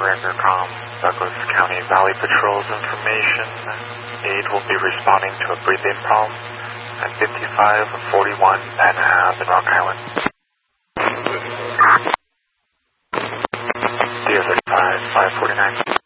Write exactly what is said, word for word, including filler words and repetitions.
Intercom, Douglas County Valley Patrol's information. Aid will be responding to a breathing problem at fifty-five forty-one Patton Ave in Rock Island. D O thirty-five, five forty-nine.